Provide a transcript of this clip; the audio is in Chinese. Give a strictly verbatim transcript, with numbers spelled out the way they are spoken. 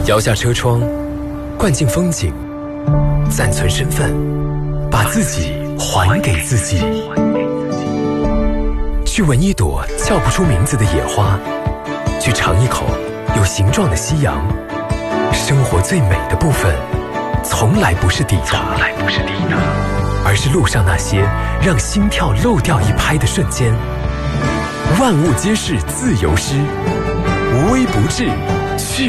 摇下车窗，灌进风景，暂存身份，把自己还给自己。去闻一朵叫不出名字的野花，去尝一口有形状的夕阳。生活最美的部分，从来不是抵达，而是路上那些让心跳漏掉一拍的瞬间。万物皆是自由诗，无微不至。